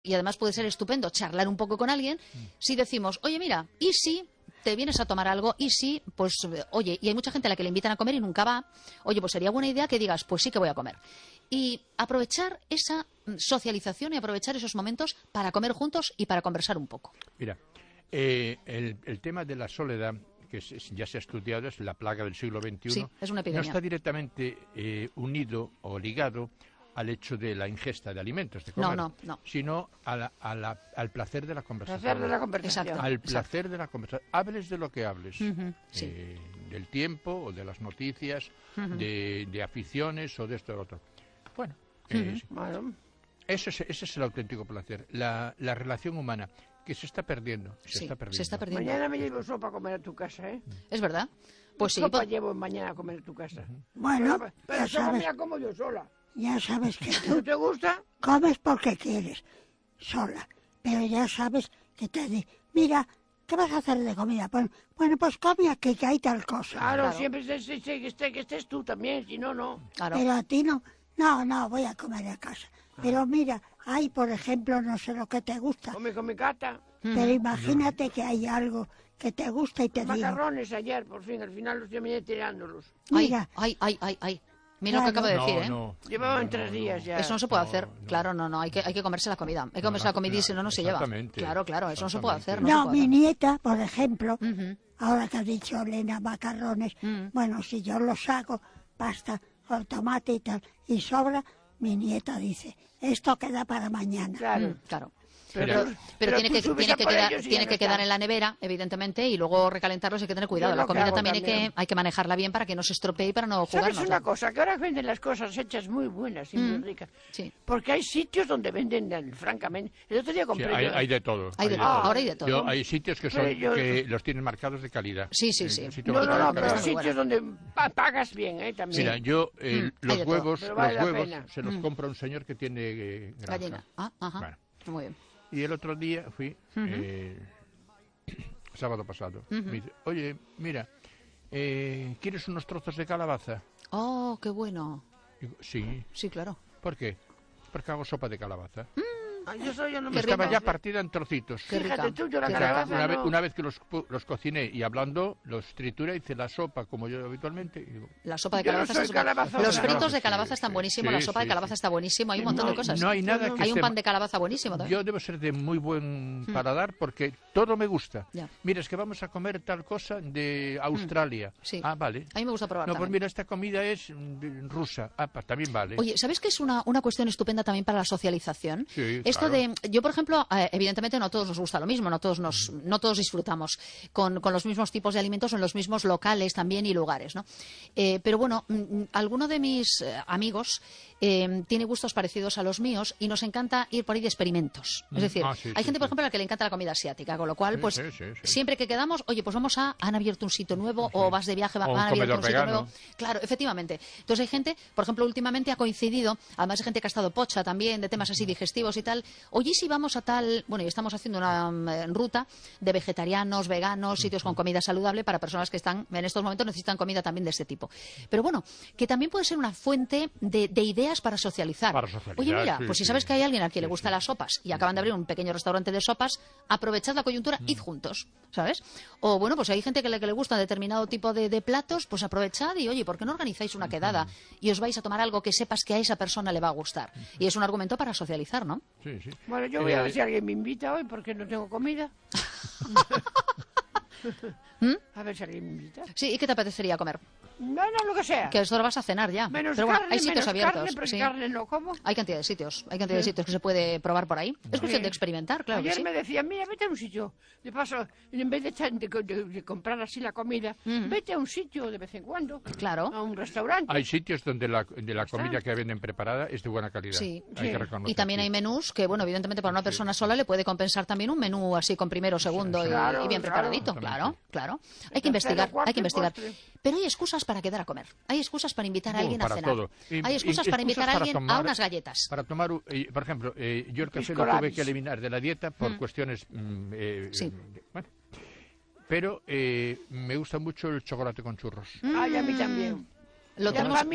y además puede ser estupendo charlar un poco con alguien, si decimos, oye, mira, ¿y si te vienes a tomar algo? ¿Y si, pues, oye, y hay mucha gente a la que le invitan a comer y nunca va, oye, pues sería buena idea que digas, pues sí que voy a comer. Y aprovechar esa socialización y aprovechar esos momentos para comer juntos y para conversar un poco. Mira, el tema de la soledad, que ya se ha estudiado, es la plaga del siglo XXI. Sí, es una epidemia. No está directamente unido o ligado al hecho de la ingesta de alimentos, de comer, no. sino al placer de la conversación. Placer de la conversación. Exacto. Al placer de la conversación. Hables de lo que hables. Sí. Del tiempo o de las noticias, de aficiones o de esto o lo otro. Bueno, sí. Bueno. Ese es el auténtico placer. La relación humana, que se está perdiendo. Se está perdiendo. Mañana me llevo sopa a comer a tu casa, ¿eh? Es verdad. Pues sí. Sopa llevo mañana a comer a tu casa. Bueno, Pero ya sopa sabes, me la como yo sola. ya sabes que ¿No tú te gusta? comes porque quieres, sola. Pero ya sabes que te di, mira, ¿qué vas a hacer de comida? Bueno, pues come aquí, que hay tal cosa. Claro. Siempre que estés tú también, si no, no. Claro. Pero a ti no, voy a comer a casa. Pero mira, hay, por ejemplo, no sé lo que te gusta, Come con mi cata. pero imagínate que hay algo que te gusta y te digo, Macarrones ayer, por fin, al final los terminé tirándolos. mira, Ay. Mira lo que acabo de decir, ¿eh? Llevaban 3 días ya. Eso no se puede hacer. Claro, hay que comerse la comida. Hay que comerse la comida y si no, no se lleva. Exactamente. Claro, eso no se puede hacer. no, se puede mi hacer. nieta, por ejemplo, ahora que ha dicho Elena macarrones, bueno, si yo los hago, pasta con tomate y tal, y sobra, mi nieta dice, esto queda para mañana. Claro. Pero tiene tú que, subes tiene a que por quedar, ellos y tiene ya que no quedar está. en la nevera, evidentemente, y luego recalentarlos. Hay que tener cuidado. Yo La lo que comida hago también hay que manejarla bien para que no se estropee y para no ¿Sabes jugarnos. una cosa? Que ahora venden las cosas hechas muy buenas y muy ricas. Sí. Porque hay sitios donde venden, francamente. El otro día Sí, compré yo. hay de todo. Hay de todo. Ahora hay de todo. Hay sitios que los tienen marcados de calidad. Sí. Sitio No, marcado de pero calidad. sitios donde pagas bien, también. Mira, yo Hay los de huevos, todo. Pero vale la los huevos pena. se los compra un señor que tiene granja. Gallina. Ajá. Bueno. Muy bien. Y el otro día fui, sábado pasado, me dice, oye, mira, ¿quieres unos trozos de calabaza? Oh, qué bueno. Digo, sí. Sí, claro. ¿Por qué? Porque hago sopa de calabaza. Yo no me Estaba rico. ya partida en trocitos. Qué rica. Fíjate tú, yo la Qué calabaza Una vez que los cociné y hablando, los trituré, hice la sopa como yo habitualmente. Y digo, La sopa de Yo no calabaza soy está súper- calabazona. Los fritos de Sí, calabaza están buenísimos, la sopa de calabaza está buenísimo, hay un montón de cosas. No hay nada que Hay un esté pan de calabaza buenísimo también. Yo debo ser de muy buen paladar porque todo me gusta. Ya. Mira, es que vamos a comer tal cosa de Australia. Sí. Ah, vale. A mí me gusta probar No, pues también. mira, esta comida es rusa. Ah, pues también vale. Oye, ¿sabes qué es una cuestión estupenda también para la socialización? Sí, Esto claro. yo por ejemplo, evidentemente no a todos nos gusta lo mismo, no todos disfrutamos con los mismos tipos de alimentos en los mismos locales también y lugares, ¿no? Pero bueno, alguno de mis amigos tiene gustos parecidos a los míos y nos encanta ir por ahí de experimentos. Es decir, hay gente, por ejemplo, a la que le encanta la comida asiática, con lo cual, pues, siempre que quedamos, oye, pues han abierto un sitio nuevo o vas de viaje, han abierto un sitio nuevo. Claro, efectivamente. Entonces hay gente, por ejemplo, últimamente ha coincidido, además hay gente que ha estado pocha también, de temas así digestivos y tal, oye, si vamos a tal, bueno, y estamos haciendo una ruta de vegetarianos, veganos, sitios con comida saludable para personas que están, en estos momentos necesitan comida también de este tipo. Pero bueno, que también puede ser una fuente de ideas para socializar. Oye, mira, pues si sabes que hay alguien a quien le gustan las sopas y acaban de abrir un pequeño restaurante de sopas, aprovechad la coyuntura, id juntos, ¿sabes? O bueno, pues si hay gente que le gusta determinado tipo de platos, pues aprovechad y oye, ¿por qué no organizáis una quedada y os vais a tomar algo que sepas que a esa persona le va a gustar? Y es un argumento para socializar, ¿no? Sí, sí. Bueno, yo voy a ver si alguien me invita hoy porque no tengo comida. A ver si alguien me invita. Sí, ¿y qué te apetecería comer? No, lo que sea. Que esto lo vas a cenar ya. Menos Pero bueno, carne, hay sitios menos abiertos. carne, pero Sí. carne no como. Hay cantidad de sitios. Hay cantidad de sitios que se puede probar por ahí. Es cuestión de experimentar, claro que Ayer sí. me decían, mira, vete a un sitio. De paso, en vez de comprar así la comida, vete a un sitio de vez en cuando. Claro. A un restaurante. Hay sitios donde la comida que venden preparada es de buena calidad. Sí. Hay que reconocer. Y también hay menús que, bueno, evidentemente para una persona sola le puede compensar también un menú así con primero, segundo Claro, y bien claro. preparadito. Claro. Hay que investigar, hay que investigar. Pero hay excusas para quedar a comer. Hay excusas para invitar a alguien a para cenar. todo. Hay excusas para invitar a alguien a unas galletas. Para tomar, por ejemplo, yo el café lo Piscolabis. tuve que eliminar de la dieta por cuestiones... Sí. Bueno, pero me gusta mucho el chocolate con churros. Ay, a mí también. Lo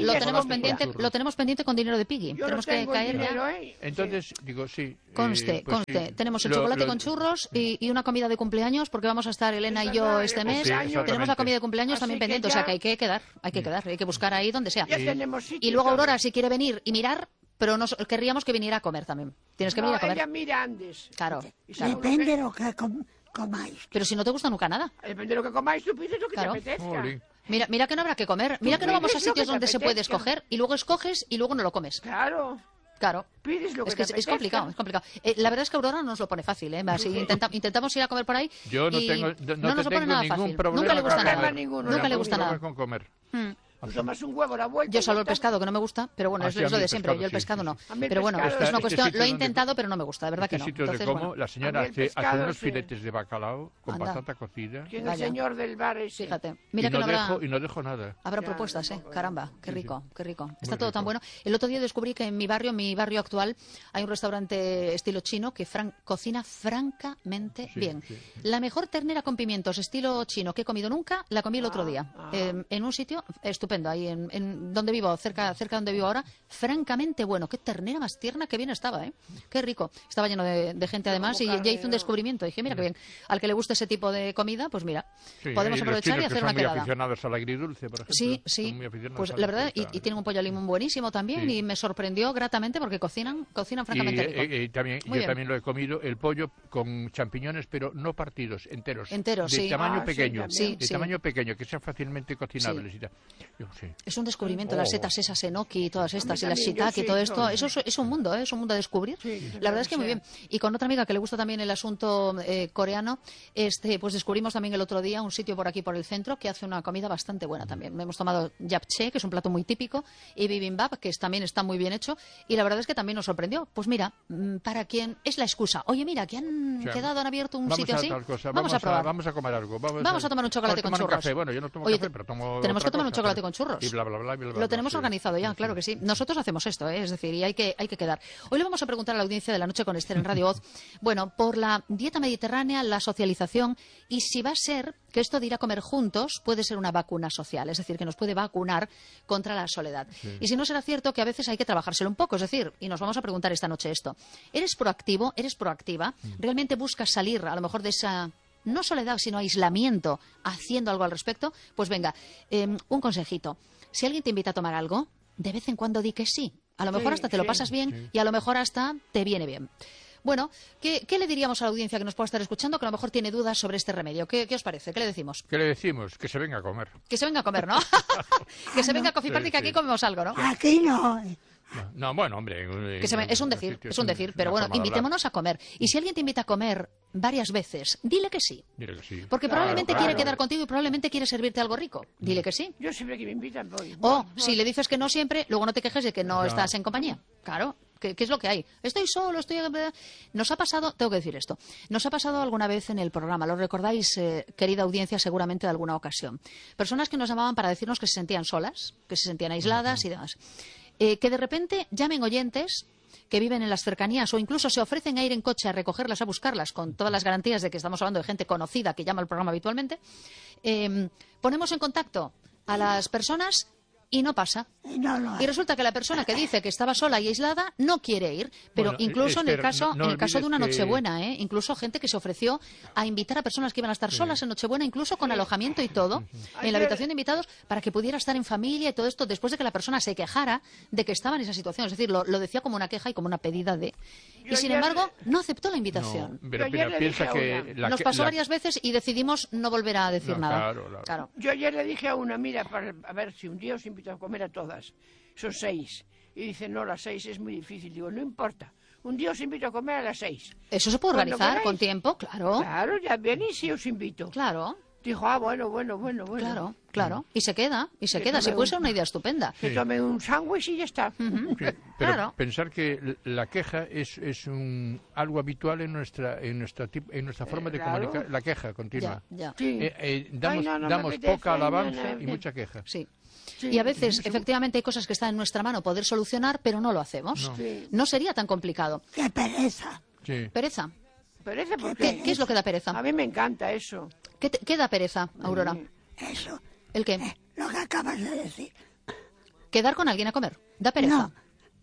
tenemos pendiente con dinero de Piggy. Yo Tenemos no que tengo caer dinero, ya. Entonces, digo, sí. Conste. Sí. Tenemos el chocolate con churros y una comida de cumpleaños, porque vamos a estar Elena y yo este mes. Sí, Tenemos la comida de cumpleaños Así también que pendiente, ya- o sea que hay que quedar, hay que buscar ahí donde sea. Ya tenemos sitio Y luego todo. Aurora, si quiere venir y mirar, pero querríamos que viniera a comer también. Tienes que venir a comer. Ella mira antes. Claro. Y según Depende de lo lo que comáis. Pero si no te gusta nunca nada. Depende de lo que comáis, tú pides lo que Claro. te apetezca. Jolín. Mira que no habrá que comer. Mira que no vamos a pides lo que sitios te donde se puede apetezca. escoger y luego escoges y luego no lo comes. Claro. Claro. Pides lo que Es que te es complicado, apetezca. es complicado. La verdad es que Aurora nos lo pone fácil, ¿eh? Así intentamos ir a comer por ahí. Yo no y tengo, no nos lo pone nada ningún fácil. problema Nunca le gusta con nada. comer. ninguno, Nunca le ningún gusta nada. Con comer. Tú tomas un huevo, la vuelta. Yo y salvo ya el está. pescado, que no me gusta, pero bueno, Ah, es sí, a mí lo el de siempre. pescado Yo el sí, pescado sí, no. sí. A mí el Pero bueno, pescado es una sí. cuestión. Este Lo he sitio donde- intentado, pero no me gusta, de verdad que no. Sitios Entonces, de como, bueno, la señora A mí el hace pescado, unos sí. filetes de bacalao con Anda. patata cocida ¿Quién es el Vaya. señor del bar ese? fíjate. Mira y, que no no habrá. dejo, y no dejo nada. Habrá Ya, propuestas, no, Caramba, qué rico, qué rico. Está Muy todo tan rico. bueno. El otro día descubrí que en mi barrio actual, hay un restaurante estilo chino que cocina francamente Sí, bien. sí. La mejor ternera con pimientos estilo chino que he comido nunca, la comí el otro día. En un sitio estupendo, ahí en donde vivo, cerca de donde vivo ahora, francamente bueno. Qué ternera más tierna, qué bien estaba, ¿eh? Qué rico. Estaba lleno de gente además y ya hice un descubrimiento. Dije, mira qué bien. Al que le guste ese tipo de comida, pues mira, Sí, podemos y los aprovechar chinos y que hacer son una muy quedada. aficionados al agridulce, por ejemplo. Sí, Son sí. muy aficionados Pues a la verdad, eso, y tienen un pollo al limón buenísimo también Sí. y me sorprendió gratamente porque cocinan francamente rico. También, Muy yo bien. también lo he comido, el pollo con champiñones, pero no partidos, enteros. Enteros, de sí. tamaño Ah, sí, pequeño. también. Sí, sí. Tamaño pequeño, que sean fácilmente cocinables y tal. Yo, sí. Es un descubrimiento, Oh. las setas esas enoki y todas estas, y las también, yo shiitake y sí, todo esto, todo. eso es un mundo, ¿eh? Es un mundo a descubrir. Sí, La verdad es que muy sea. bien. Y con otra amiga que le gusta también el asunto coreano, pues descubrimos también el otro día un sitio por aquí por el centro que hace una comida bastante buena también. Hemos tomado japchae, que es un plato muy típico, y bibimbap, que también está muy bien hecho, y la verdad es que también nos sorprendió. Pues mira, para quien es la excusa. Oye, mira, que han O sea, han abierto un vamos sitio a así. tal cosa, Vamos a probar. Vamos a comer algo. Vamos a tomar un chocolate con tomar un churros. café. Bueno, yo no tomo Oye, café, pero tomo tenemos que otra tomar un cosa, chocolate pero- con churros. Y bla, bla, bla, bla, bla, Lo tenemos sí. organizado ya, Sí, claro sí. que sí. Nosotros hacemos esto, es decir, y hay que quedar. Hoy le vamos a preguntar a la audiencia de La Noche con Esther en Radio Voz, bueno, por la dieta mediterránea, la socialización y si va a ser que esto de ir a comer juntos puede ser una vacuna social, es decir, que nos puede vacunar contra la soledad. Y si no será cierto que a veces hay que trabajárselo un poco, es decir, y nos vamos a preguntar esta noche esto. ¿Eres proactivo? ¿Eres proactiva? ¿Realmente buscas salir a lo mejor de esa no soledad, sino aislamiento, haciendo algo al respecto? Pues venga, un consejito. Si alguien te invita a tomar algo, de vez en cuando di que sí. A lo mejor Sí, hasta te lo sí. pasas bien y a lo mejor hasta te viene bien. Bueno, ¿qué le diríamos a la audiencia que nos pueda estar escuchando que a lo mejor tiene dudas sobre este remedio? ¿Qué os parece? ¿Qué le decimos? ¿Qué le decimos? Que se venga a comer. Que se venga a comer, ¿no? Que se venga a Coffee Party, que aquí comemos algo, ¿no? Aquí no. No, bueno, hombre. Es un decir, pero bueno, invitémonos a comer. Y si alguien te invita a comer varias veces, dile que sí. Dile que sí. Porque Claro, probablemente claro. quiere quedar contigo y probablemente quiere servirte algo rico. Dile que sí. Yo siempre que me invitan voy. O si le dices que no siempre, luego no te quejes de que no Ya. estás en compañía. Claro, ¿qué es lo que hay? Estoy solo, Nos ha pasado, tengo que decir esto, nos ha pasado alguna vez en el programa, lo recordáis, querida audiencia, seguramente de alguna ocasión. Personas que nos llamaban para decirnos que se sentían solas, que se sentían aisladas y demás. Que de repente llamen oyentes que viven en las cercanías o incluso se ofrecen a ir en coche a recogerlas, a buscarlas, con todas las garantías de que estamos hablando de gente conocida que llama al programa habitualmente. Ponemos en contacto a las personas y no pasa. No lo Y resulta que la persona que dice que estaba sola y aislada no quiere ir. Pero Bueno, incluso en el Esther, caso, no en el caso de una olvides que- Nochebuena, incluso gente que se ofreció a invitar a personas que iban a estar solas en Nochebuena, incluso con alojamiento y todo, en la Ayer- habitación de invitados, para que pudiera estar en familia y todo esto, después de que la persona se quejara de que estaba en esa situación. Es decir, lo decía como una queja y como una pedida de... Yo Y sin ayer- embargo, no aceptó la No, invitación. pero Yo ayer mira, le piensa dije a que... una- Nos pasó varias veces y decidimos no volver a decir No, nada. claro. Yo ayer le dije a una, mira, a ver si un día os invito a comer a todas. Son 6. Y dice, no, las 6 es muy difícil. Digo, no importa. Un día os invito a comer a las 6. Eso se puede Cuando organizar queráis. con tiempo, claro. Claro, ya venís y os invito. Claro, Dijo, bueno. claro. Y se queda. Si puede ser una idea estupenda. Que tome un sándwich y ya está. Sí, pero Claro. pensar que la queja es algo habitual en nuestra forma de claro. comunicar, la queja continua. Ya. Sí. Damos, Ay, no me damos apetece, poca alabanza no. y mucha queja. Sí. Sí. Y a veces, efectivamente, hay cosas que están en nuestra mano poder solucionar, pero no lo hacemos. No. Sí. No sería tan complicado. Qué pereza. Sí. Pereza. Pereza, ¿por ¿Qué es lo que da pereza? A mí me encanta eso. ¿Qué da pereza, Aurora? Eso. ¿El qué? Lo que acabas de decir. Quedar con alguien a comer. Da pereza. No.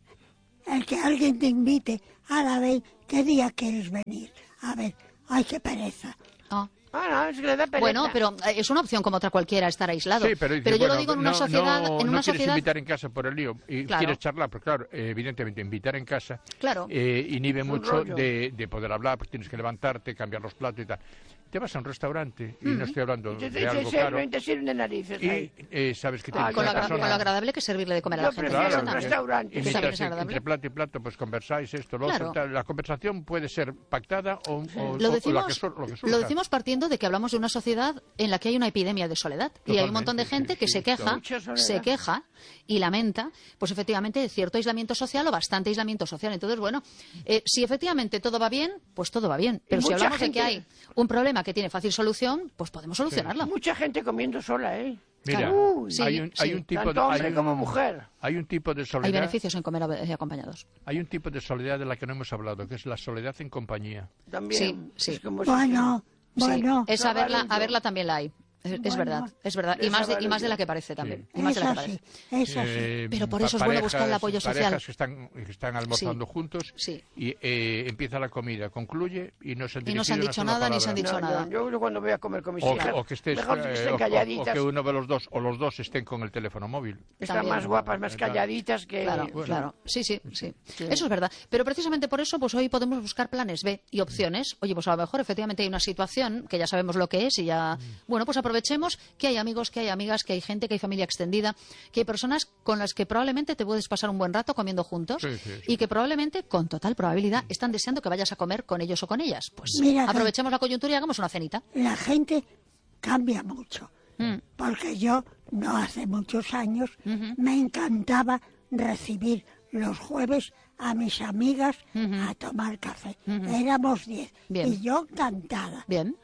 El que alguien te invite a la vez, ¿qué día quieres venir? A ver, ay, qué pereza. Ah. No, es que le da pereza. Bueno, pero es una opción como otra cualquiera estar aislado. Sí, pero, dice, yo bueno, lo digo en una sociedad... No quieres invitar en casa por el lío y Claro. quieres charlar, pero claro, evidentemente invitar en casa Claro. inhibe mucho rollo. de poder hablar, pues tienes que levantarte, cambiar los platos y tal. Te vas a un restaurante y no estoy hablando de algo caro te sirven de narices ahí. y sabes que tienes Con lo, una persona... con lo agradable que es servirle de comer a la Yo gente. prefiero Eso un también. restaurante. Eso también Invitas es agradable. entre plato y plato, pues conversáis esto, lo Claro. otro, tal. La conversación puede ser pactada o Lo la decimos, que lo que lo surja. decimos partiendo de que hablamos de una sociedad en la que hay una epidemia de soledad. Y hay un montón de Totalmente, gente que sí, se queja, mucha soledad. se queja y lamenta, pues efectivamente, de cierto aislamiento social o bastante aislamiento social. Entonces, bueno, si efectivamente todo va bien, pues todo va bien. Pero si mucha hablamos de que gente- hay un problema que tiene fácil solución, pues podemos solucionarlo. Mucha gente comiendo sola, ¿eh? Mira, Claro. Uy, Sí, hay sí. un tipo Tanto hombre hay un- como mujer. Hay un tipo de Hay soledad. beneficios en comer acompañados. Hay un tipo de soledad de la que no hemos hablado, que es la soledad en compañía. También. Sí, sí. Es como Bueno, bueno, Sí, esa No vale verla, yo. a verla también la hay. Es Bueno, verdad, es verdad. Y esa más, y más de vale la yo. que parece también. Y más de la que eso parece. sí, eso sí. Pero por eso es bueno buscar el apoyo social. Parejas que están almorzando Sí, juntos sí. y empieza la comida, concluye y no se han Y no se han dirigido dicho una sola nada ni se han palabra. dicho nada. Yo cuando voy a comer con mis O, hijas, o que estés, mejor que estén o calladitas. que uno de los dos o los dos estén con el teléfono móvil. Están También. más guapas, más calladitas que... Claro, Bueno. claro. Sí, sí, sí. Eso es verdad. Pero precisamente por eso, pues hoy podemos buscar planes B y opciones. Oye, pues a lo mejor efectivamente hay una situación que ya sabemos lo que es y ya... Bueno, pues aprovechemos que hay amigos, que hay amigas, que hay gente, que hay familia extendida, que hay personas con las que probablemente te puedes pasar un buen rato comiendo juntos Sí, sí, sí. y que probablemente, con total probabilidad, están deseando que vayas a comer con ellos o con ellas. Pues Mira, aprovechemos la coyuntura y hagamos una cenita. La gente cambia mucho. Mm. Porque yo, no hace muchos años, me encantaba recibir los jueves a mis amigas a tomar café. Éramos 10. Bien. Y yo encantada. Bien.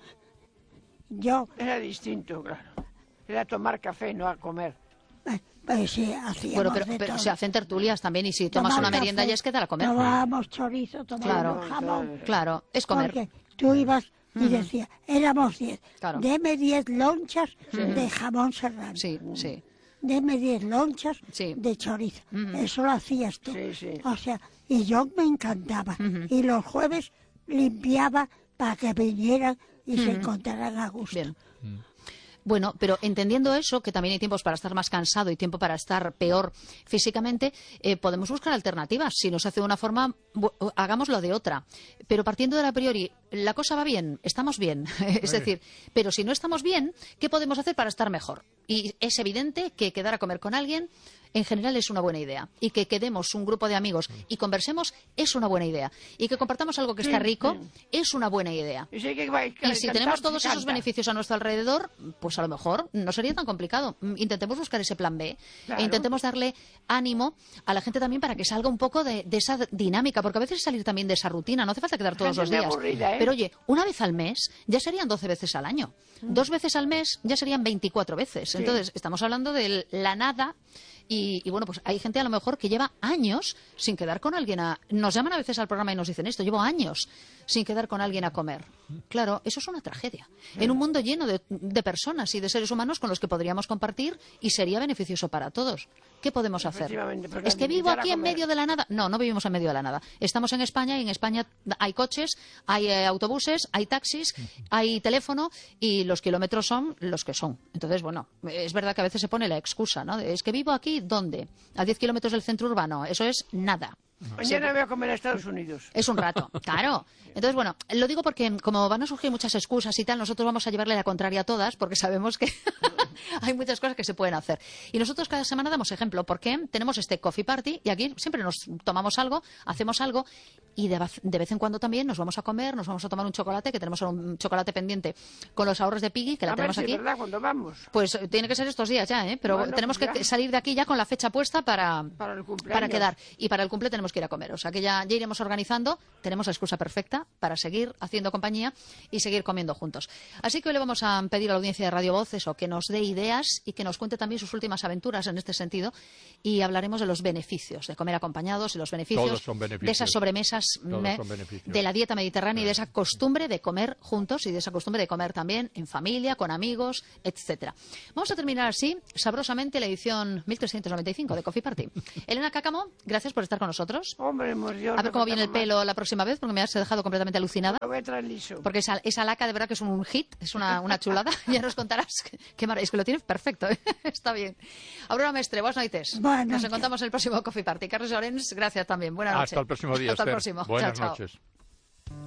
Yo, Era distinto, claro. Era tomar café, no a comer. pues sí, hacíamos Bueno, de pero todo. se hacen tertulias también y si tomas Tomar una merienda café, ya es quedar a comer. Tomábamos chorizo, Claro. tomábamos jamón. Claro, es comer. Porque tú ibas y decías, éramos 10. Claro. Deme 10 lonchas de jamón serrano. Sí, sí. Deme 10 lonchas Sí. de chorizo. Eso lo hacías tú. Sí, sí. O sea, y yo me encantaba. Y los jueves limpiaba para que vinieran y se encontraran a gusto. Bien. Bueno, pero entendiendo eso, que también hay tiempos para estar más cansado y tiempo para estar peor físicamente, podemos buscar alternativas. Si no se hace de una forma, hagámoslo de otra. Pero partiendo de la priori, la cosa va bien, estamos bien. Es decir, pero si no estamos bien, ¿qué podemos hacer para estar mejor? Y es evidente que quedar a comer con alguien en general es una buena idea. Y que quedemos un grupo de amigos y conversemos es una buena idea. Y que compartamos algo que está rico es una buena idea. Y si, Y si tenemos todos esos beneficios a nuestro alrededor, pues a lo mejor no sería tan complicado. Intentemos buscar ese plan B Claro. e intentemos darle ánimo a la gente también para que salga un poco de esa dinámica, porque a veces salir también de esa rutina, no hace falta quedar todos gente los muy días. aburrida, ¿eh? Pero oye, una vez al mes ya serían 12 veces al año. 2 veces al mes ya serían 24 veces. Entonces, estamos hablando de la nada. Y bueno, pues hay gente a lo mejor que lleva años sin quedar con alguien Nos llaman a veces al programa y nos dicen esto, llevo años sin quedar con alguien a comer. Claro, eso es una tragedia. En un mundo lleno de personas y de seres humanos con los que podríamos compartir y sería beneficioso para todos. ¿Qué podemos hacer? Efectivamente, porque ¿Es que vivo invitar a aquí en comer. medio de la nada? No, no vivimos en medio de la nada. Estamos en España y en España hay coches, hay autobuses, hay taxis, hay teléfono y los kilómetros son los que son. Entonces, bueno, es verdad que a veces se pone la excusa, ¿no? Es que vivo aquí, ¿dónde? A 10 kilómetros del centro urbano. Eso es nada. Mañana voy a comer a Estados Unidos. Es un rato, claro. Entonces, bueno, lo digo porque como van a surgir muchas excusas y tal, nosotros vamos a llevarle la contraria a todas porque sabemos que hay muchas cosas que se pueden hacer. Y nosotros cada semana damos ejemplo porque tenemos este coffee party y aquí siempre nos tomamos algo, hacemos algo y de vez en cuando también nos vamos a comer, nos vamos a tomar un chocolate, que tenemos un chocolate pendiente con los ahorros de Piggy, que la A ver tenemos si aquí. es verdad cuando vamos. Pues tiene que ser estos días ya, ¿eh? Pero Bueno, tenemos pues que ya. salir de aquí ya con la fecha puesta Para el cumpleaños. para quedar. Y para el cumple tenemos que ir a comer. O sea que ya iremos organizando. Tenemos la excusa perfecta para seguir haciendo compañía y seguir comiendo juntos. Así que hoy le vamos a pedir a la audiencia de Radio Voz eso, que nos dé ideas y que nos cuente también sus últimas aventuras en este sentido. Y hablaremos de los beneficios de comer acompañados y los beneficios, Todos son beneficios. de esas sobremesas Todos son beneficios. de la dieta mediterránea y de esa costumbre de comer juntos y de esa costumbre de comer también en familia, con amigos, etcétera. Vamos a terminar así, sabrosamente, la edición 1395 de Coffee Party. Elena Cáccamo, gracias por estar con nosotros. Hombre, mordió. A ver cómo viene el pelo la próxima vez, porque me has dejado completamente alucinada. Lo voy a traer liso. Porque esa laca de verdad que es un hit, es una chulada. Ya nos contarás qué maravilla. Es que lo tienes perfecto, ¿eh? Está bien. Aurora Mestre, buenas noches. Buenas Nos noches. encontramos en el próximo Coffee Party. Carlos Llorens, gracias también. Buenas noches. Hasta el próximo día, Hasta el Esther. próximo. Buenas Chao, chao. noches.